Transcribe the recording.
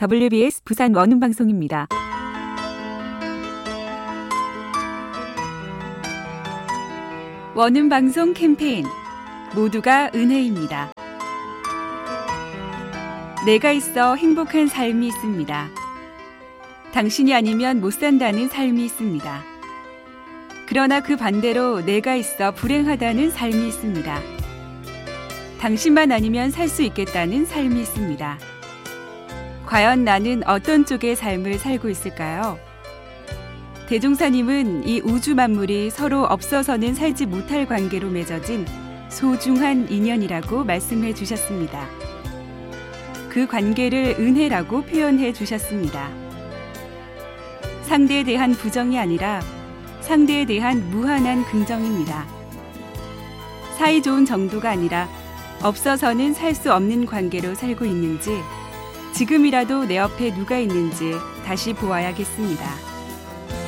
WBS 부산 원음방송입니다. 원음방송 캠페인 모두가 은혜입니다. 내가 있어 행복한 삶이 있습니다. 당신이 아니면 못 산다는 삶이 있습니다. 그러나 그 반대로 내가 있어 불행하다는 삶이 있습니다. 당신만 아니면 살 수 있겠다는 삶이 있습니다. 과연 나는 어떤 쪽의 삶을 살고 있을까요? 대종사님은 이 우주 만물이 서로 없어서는 살지 못할 관계로 맺어진 소중한 인연이라고 말씀해 주셨습니다. 그 관계를 은혜라고 표현해 주셨습니다. 상대에 대한 부정이 아니라 상대에 대한 무한한 긍정입니다. 사이 좋은 정도가 아니라 없어서는 살 수 없는 관계로 살고 있는지, 지금이라도 내 옆에 누가 있는지 다시 보아야겠습니다.